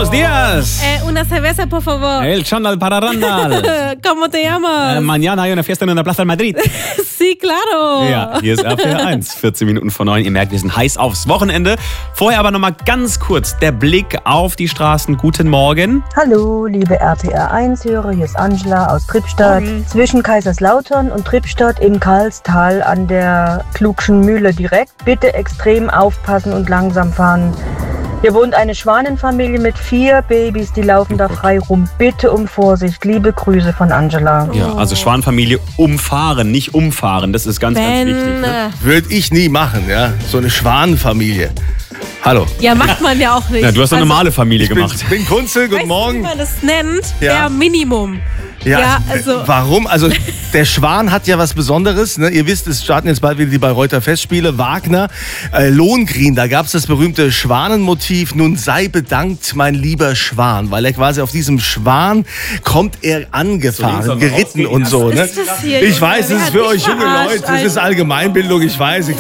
Buenos días. Una cerveza, por favor. El chandal para Randall. ¿Cómo te llamas? Mañana hay una fiesta en der Plaza de Madrid. Sí, claro. Ja, hier ist RPR 1, 14 Minuten vor 9. Ihr merkt, wir sind heiß aufs Wochenende. Vorher aber nochmal ganz kurz der Blick auf die Straßen. Guten Morgen. Hallo, liebe RPR 1-Hörer, hier ist Angela aus Trippstadt. Zwischen Kaiserslautern und Trippstadt im Karlstal an der Klugschen Mühle direkt. Bitte extrem aufpassen und langsam fahren. Hier wohnt eine Schwanenfamilie mit 4 Babys, die laufen da frei rum. Bitte um Vorsicht. Liebe Grüße von Angela. Ja, also Schwanenfamilie umfahren, nicht umfahren. Das ist ganz wichtig. Ne? Würde ich nie machen, ja. So eine Schwanenfamilie. Hallo. Ja, macht man ja auch nicht. Ja, du hast eine normale Familie gemacht. Ich bin Kunzel, guten Morgen. Wie man das nennt, Ja. der Minimum. Ja, also. Warum? Also der Schwan hat ja was Besonderes. Ne? Ihr wisst, es starten jetzt bald wieder die Bayreuther Festspiele. Wagner, Lohengrin, da gab es das berühmte Schwanenmotiv. Nun sei bedankt, mein lieber Schwan. Weil er quasi auf diesem Schwan kommt er angefahren, So, geritten und so. Ne? Ist das hier, Ich weiß, Wer das ist hat für dich euch junge verarscht, Leute, das ist Alter? Allgemeinbildung, ich weiß.